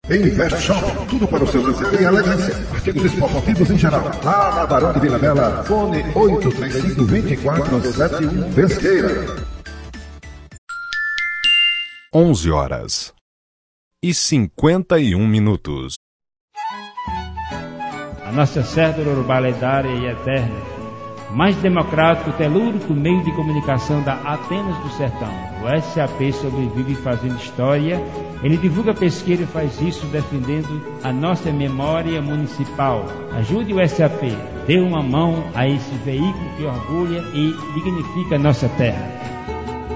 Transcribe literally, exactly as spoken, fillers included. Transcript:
Invest Shop, tudo para o seu lazer e elegância. Artigos esportivos em geral. Lá na Barão de Vila Bela, fone oito três cinco, dois quatro sete um, Pesqueira. onze horas e cinquenta e um minutos. A nossa cédula urbana lendária e eterna, mais democrático, telúrico meio de comunicação da Atenas do Sertão. O S A P sobrevive fazendo história. Ele divulga pesqueira e faz isso defendendo a nossa memória municipal. Ajude o S A P, dê uma mão a esse veículo que orgulha e dignifica a nossa terra.